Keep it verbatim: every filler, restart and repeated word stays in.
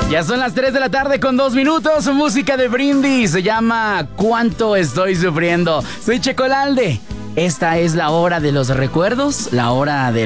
Ya son las tres de la tarde con dos minutos. Música de Brindis. Se llama ¿Cuánto estoy sufriendo? Soy Checo Lalde. Esta es la hora de los recuerdos, la hora de